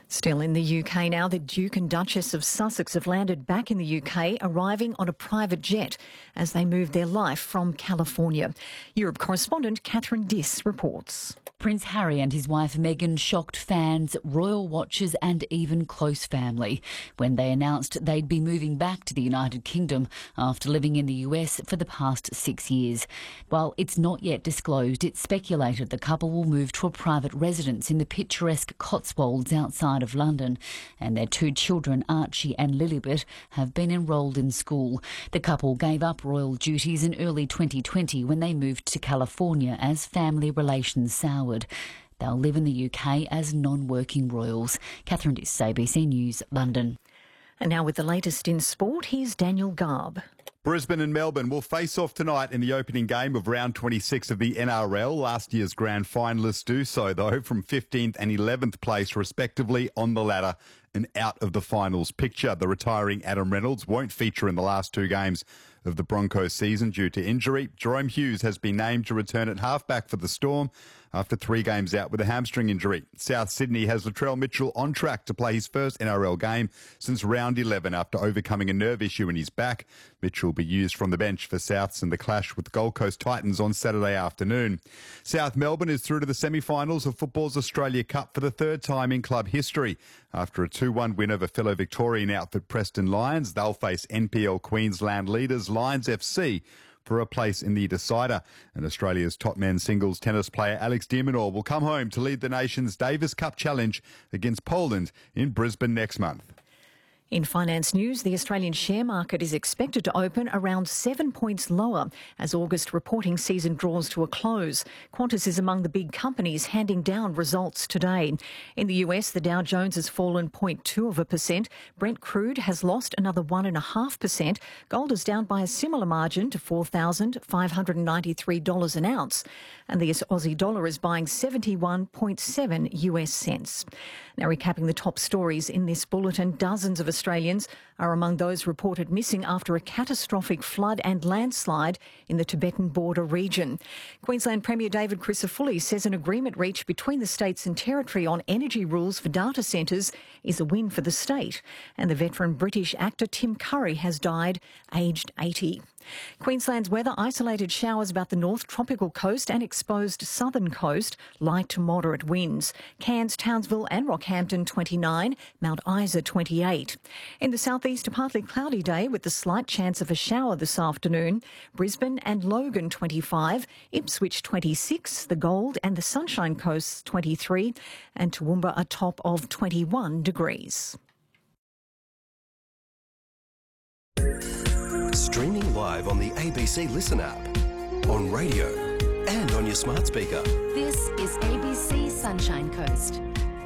Still in the UK now, the Duke and Duchess of Sussex have landed back in the UK, arriving on a private jet as they move their life from California. Europe correspondent Catherine Diss reports. Prince Harry and his wife Meghan shocked fans, royal watchers and even close family when they announced they'd be moving back to the United Kingdom after living in the US for the past 6 years. While it's not yet disclosed, it's speculated the couple will move to a private residence in the picturesque Cotswolds outside of London, and their 2 children, Archie and Lilibet, have been enrolled in school. The couple gave up royal duties in early 2020 when they moved to California as family relations soured. They'll live in the UK as non-working royals. Catherine Diss, ABC News, London. And now with the latest in sport, here's Daniel Garb. Brisbane and Melbourne will face off tonight in the opening game of round 26 of the NRL. Last year's grand finalists do so, though, from 15th and 11th place, respectively, on the ladder and out of the finals picture. The retiring Adam Reynolds won't feature in the last 2 games of the Broncos season due to injury. Jerome Hughes has been named to return at halfback for the Storm after 3 games out with a hamstring injury. South Sydney has Latrell Mitchell on track to play his first NRL game since round 11 after overcoming a nerve issue in his back. Mitchell will be used from the bench for Souths in the clash with Gold Coast Titans on Saturday afternoon. South Melbourne is through to the semi-finals of Football's Australia Cup for the 3rd time in club history. After a 2-1 win over fellow Victorian outfit Preston Lions, they'll face NPL Queensland leaders Lions FC for a place in the decider. And Australia's top men's singles tennis player Alex de Minaur will come home to lead the nation's Davis Cup Challenge against Poland in Brisbane next month. In finance news, the Australian share market is expected to open around 7 points lower as August reporting season draws to a close. Qantas is among the big companies handing down results today. In the US, the Dow Jones has fallen 0.2%. Brent crude has lost another 1.5%. Gold is down by a similar margin to $4,593 an ounce. And the Aussie dollar is buying 71.7 US cents. Now, recapping the top stories in this bulletin, dozens of Australians are among those reported missing after a catastrophic flood and landslide in the Tibetan border region. Queensland Premier David Crisafulli says an agreement reached between the states and territory on energy rules for data centres is a win for the state. And the veteran British actor Tim Curry has died, aged 80. Queensland's weather: isolated showers about the north tropical coast and exposed southern coast, light to moderate winds. Cairns, Townsville and Rockhampton 29, Mount Isa 28. In the southeast, a partly cloudy day with the slight chance of a shower this afternoon. Brisbane and Logan 25, Ipswich 26, the Gold and the Sunshine Coast 23, and Toowoomba a top of 21 degrees. Streaming live on the ABC Listen app, on radio and on your smart speaker. This is ABC Sunshine Coast.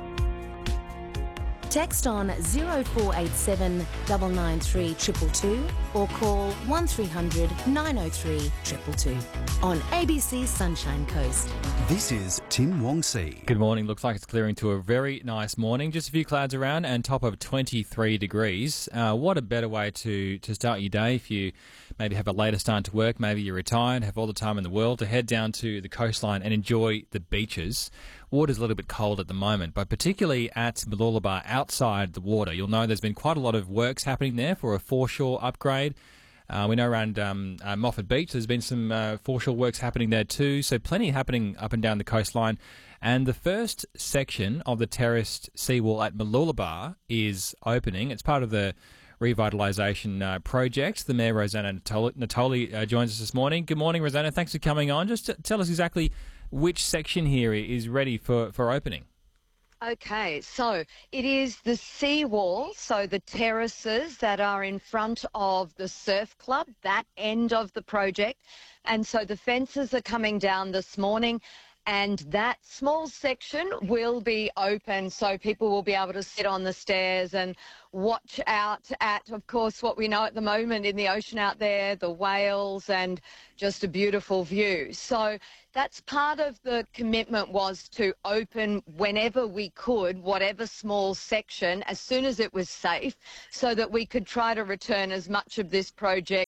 Text on 0487 993 222 or call 1300 903 222 on ABC Sunshine Coast. This is Tim Wongsee. Good morning. Looks like it's clearing to a very nice morning. Just a few clouds around and top of 23 degrees. What a better way to start your day if you maybe have a later start to work, maybe you're retired, have all the time in the world to head down to the coastline and enjoy the beaches. Water's a little bit cold at the moment, but particularly at Mooloolaba outside the water, you'll know there's been quite a lot of works happening there for a foreshore upgrade. We know around Moffat Beach there's been some foreshore works happening there too, so plenty happening up and down the coastline. And the first section of the terraced seawall at Mooloolaba is opening. It's part of the revitalisation project. The Mayor, Rosanna Natoli, joins us this morning. Good morning, Rosanna. Thanks for coming on. Just tell us exactly which section here is ready for opening. Okay, so it is the seawall, so the terraces that are in front of the surf club, that end of the project. And so the fences are coming down this morning, and that small section will be open, so people will be able to sit on the stairs and watch out at, of course, what we know at the moment in the ocean out there, the whales, and just a beautiful view. So that's part of the commitment, was to open whenever we could, whatever small section, as soon as it was safe, so that we could try to return as much of this project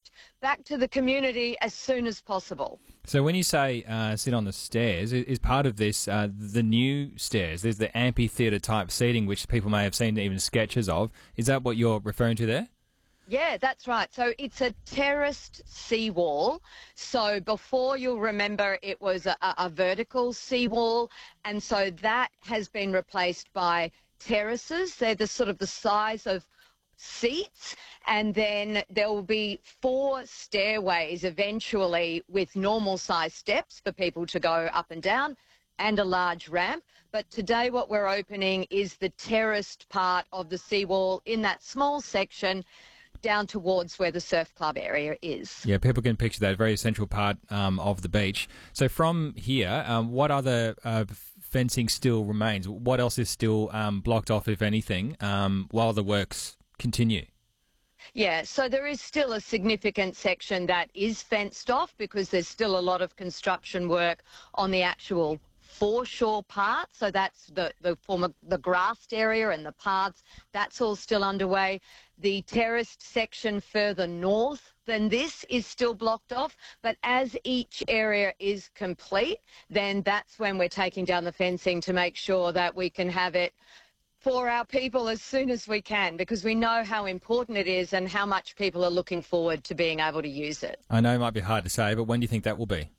back to the community as soon as possible. So when you say sit on the stairs, is part of this the new stairs? There's the amphitheatre type seating, which people may have seen even sketches of. Is that what you're referring to there? Yeah, that's right. So it's a terraced seawall. So before, you'll remember, it was a vertical seawall, and so that has been replaced by terraces. They're the sort of the size of seats, and then there will be 4 stairways eventually with normal size steps for people to go up and down, and a large ramp. But today what we're opening is the terraced part of the seawall in that small section down towards where the surf club area is. Yeah, people can picture that very central part of the beach. So from here, what other fencing still remains? What else is still blocked off, if anything, while the works continue? Yeah, so there is still a significant section that is fenced off because there's still a lot of construction work on the actual foreshore part. So that's the grassed area and the paths. That's all still underway. The terraced section further north than this is still blocked off. But as each area is complete, then that's when we're taking down the fencing to make sure that we can have it for our people as soon as we can, because we know how important it is and how much people are looking forward to being able to use it. I know it might be hard to say, but when do you think that will be?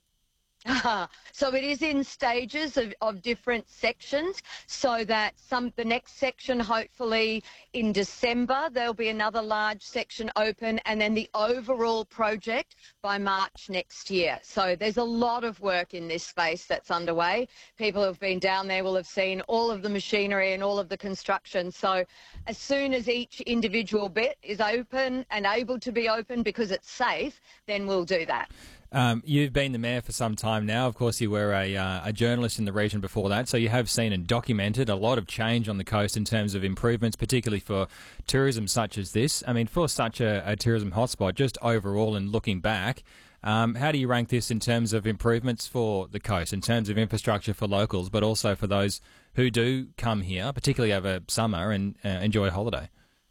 So it is in stages of different sections, so that the next section, hopefully in December, there'll be another large section open, and then the overall project by March next year. So there's a lot of work in this space that's underway. People who have been down there will have seen all of the machinery and all of the construction. So as soon as each individual bit is open and able to be open because it's safe, then we'll do that. You've been the mayor for some time now. Of course, you were a journalist in the region before that, so you have seen and documented a lot of change on the coast in terms of improvements, particularly for tourism such as this. I mean, for such a tourism hotspot, just overall and looking back, how do you rank this in terms of improvements for the coast, in terms of infrastructure for locals, but also for those who do come here, particularly over summer, and enjoy a holiday?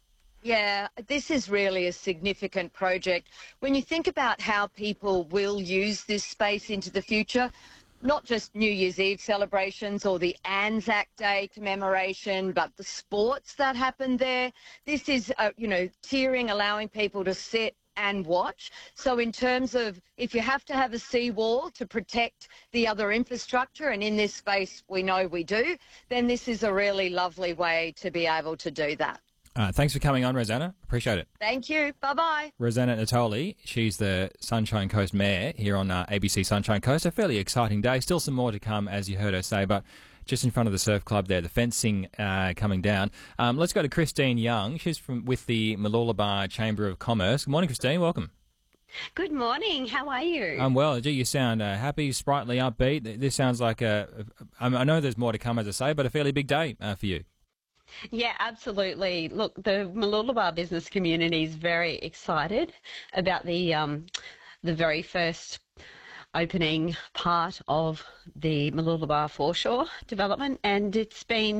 Yeah, this is really a significant project. When you think about how people will use this space into the future, not just New Year's Eve celebrations or the Anzac Day commemoration, but the sports that happen there. This is, tiering, allowing people to sit and watch. So in terms of if you have to have a seawall to protect the other infrastructure, and in this space we know we do, then this is a really lovely way to be able to do that. Thanks for coming on, Rosanna. Appreciate it. Thank you. Bye-bye. Rosanna Natoli, she's the Sunshine Coast Mayor here on ABC Sunshine Coast. A fairly exciting day. Still some more to come, as you heard her say, but just in front of the surf club there, the fencing coming down. Let's go to Christine Young. She's with the Mooloolaba Chamber of Commerce. Good morning, Christine. Welcome. Good morning. How are you? I'm well. You sound happy, sprightly, upbeat. This sounds like I know there's more to come, as I say, but a fairly big day for you. Yeah, absolutely. Look, the Mooloolaba business community is very excited about the very first opening part of the Mooloolaba foreshore development, and it's been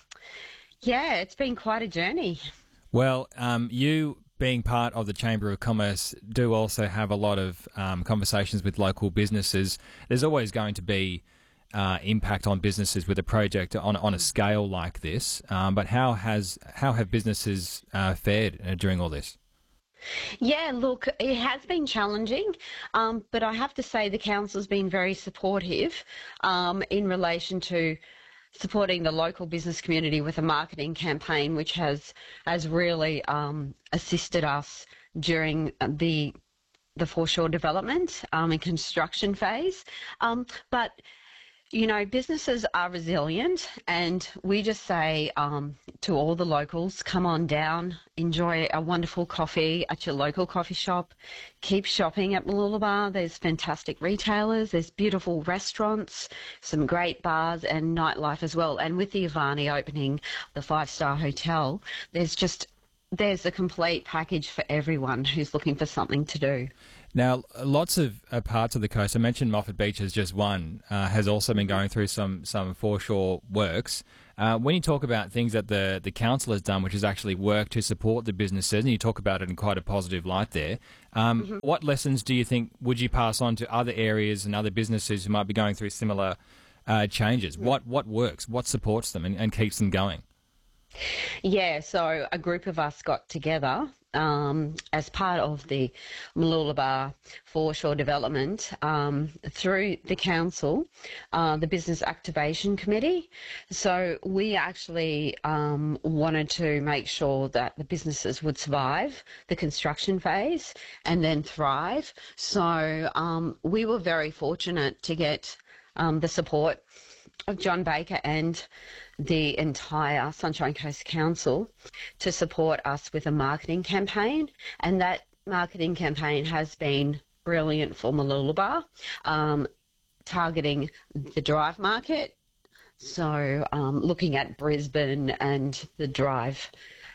it's been quite a journey. Well, you being part of the Chamber of Commerce do also have a lot of conversations with local businesses. There's always going to be impact on businesses with a project on a scale like this, but how have businesses fared during all this? Yeah, look, it has been challenging, but I have to say the council's been very supportive in relation to supporting the local business community with a marketing campaign, which has really assisted us during the foreshore development and construction phase, but businesses are resilient, and we just say to all the locals, come on down, enjoy a wonderful coffee at your local coffee shop, keep shopping at Mooloolaba. There's fantastic retailers, there's beautiful restaurants, some great bars and nightlife as well. And with the Avani opening, the 5-star hotel, there's just there's a complete package for everyone who's looking for something to do. Now, lots of parts of the coast, I mentioned Moffat Beach as just one, has also been going through some foreshore works. When you talk about things that the council has done, which is actually work to support the businesses, and you talk about it in quite a positive light there, what lessons do you think would you pass on to other areas and other businesses who might be going through similar changes? What works? What supports them and keeps them going? Yeah, so a group of us got together as part of the Mooloolaba foreshore development through the council, the Business Activation Committee. So we actually wanted to make sure that the businesses would survive the construction phase and then thrive. So we were very fortunate to get the support of John Baker and the entire Sunshine Coast Council to support us with a marketing campaign, and that marketing campaign has been brilliant for Mooloolaba, targeting the drive market, so looking at Brisbane and the drive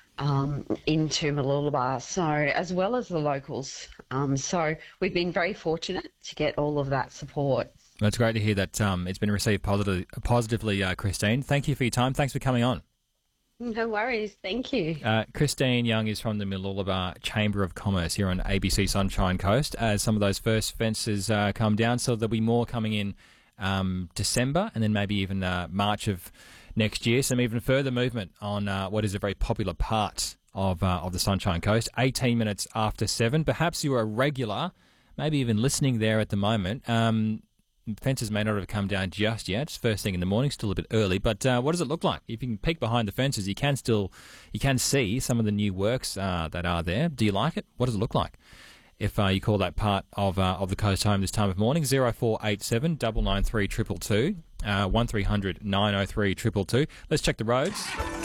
into Mooloolaba, so as well as the locals. So we've been very fortunate to get all of that support. That's great to hear that it's been received positively, Christine. Thank you for your time. Thanks for coming on. No worries. Thank you. Christine Young is from the Mooloolaba Chamber of Commerce here on ABC Sunshine Coast. As some of those first fences come down, so there'll be more coming in December and then maybe even March of next year. Some even further movement on what is a very popular part of the Sunshine Coast. 18 minutes after 7. Perhaps you're a regular, maybe even listening there at the moment. Fences may not have come down just yet. It's first thing in the morning, still a bit early. But what does it look like? If you can peek behind the fences, you can see some of the new works that are there. Do you like it? What does it look like? If you call that part of the coast home this time of morning, 0487 993 222, 1300 903 222. Let's check the roads.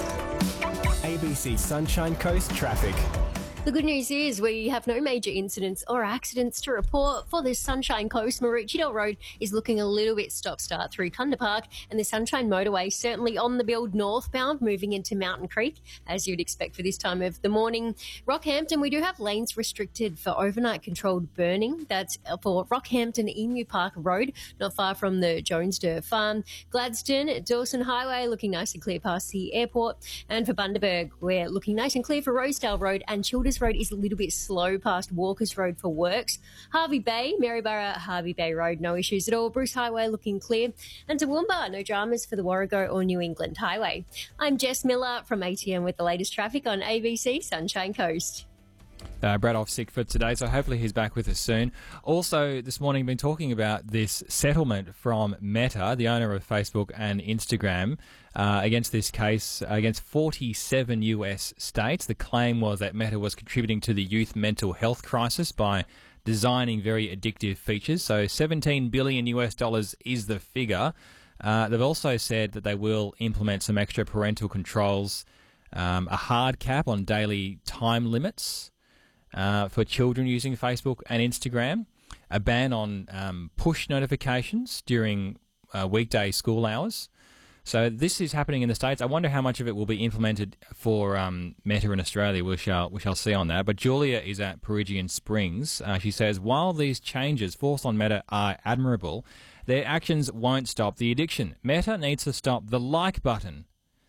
ABC Sunshine Coast traffic. The good news is we have no major incidents or accidents to report for the Sunshine Coast. Maroochydale Road is looking a little bit stop-start through Kunda Park, and the Sunshine Motorway certainly on the build northbound, moving into Mountain Creek, as you'd expect for this time of the morning. Rockhampton, we do have lanes restricted for overnight controlled burning. That's for Rockhampton Emu Park Road, not far from the Jonesdurr Farm. Gladstone, Dawson Highway, looking nice and clear past the airport. And for Bundaberg, we're looking nice and clear for Rosedale Road, and Childers Road is a little bit slow past Walkers Road for works. Harvey Bay, Maryborough, Harvey Bay Road, no issues at all. Bruce Highway looking clear. And Toowoomba, no dramas for the Warrego or New England Highway. I'm Jess Miller from ATM with the latest traffic on ABC Sunshine Coast. Brad off sick for today, so hopefully he's back with us soon. Also, this morning, been talking about this settlement from Meta, the owner of Facebook and Instagram, against this case against 47 US states. The claim was that Meta was contributing to the youth mental health crisis by designing very addictive features. So $17 billion US is the figure. They've also said that they will implement some extra parental controls, a hard cap on daily time limits for children using Facebook and Instagram, a ban on push notifications during weekday school hours. So this is happening in the States. I wonder how much of it will be implemented for Meta in Australia. We shall see on that. But Julia is at Peregian Springs. She says, while these changes forced on Meta are admirable, their actions won't stop the addiction. Meta needs to stop the like button.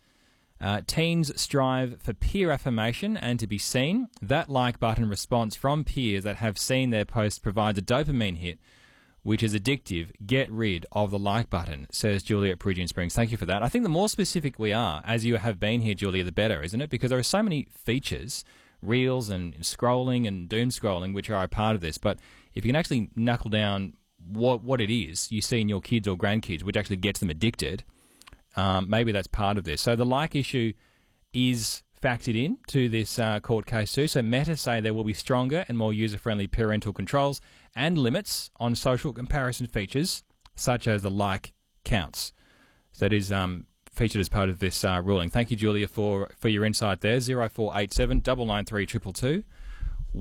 Teens strive for peer affirmation and to be seen. That like button response from peers that have seen their post provides a dopamine hit, which is addictive. Get rid of the like button, says Julia at Peregian Springs. Thank you for that. I think the more specific we are, as you have been here, Julia, the better, isn't it? Because there are so many features, reels and scrolling and doom scrolling, which are a part of this. But if you can actually knuckle down what it is you see in your kids or grandkids, which actually gets them addicted, maybe that's part of this. So the like issue is factored in to this court case too. So Meta say there will be stronger and more user-friendly parental controls and limits on social comparison features, such as the like counts. So that is featured as part of this ruling. Thank you, Julia, for your insight there. 0487 993 222,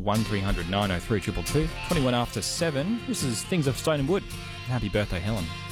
1300 903 222, 21 after 7. This is Things of Stone and Wood. Happy birthday, Helen.